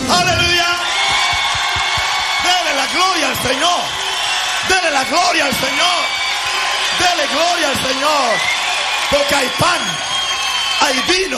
Aleluya. Dele la gloria al Señor. Dele la gloria al Señor. Dele gloria al Señor. Porque hay pan, hay vino,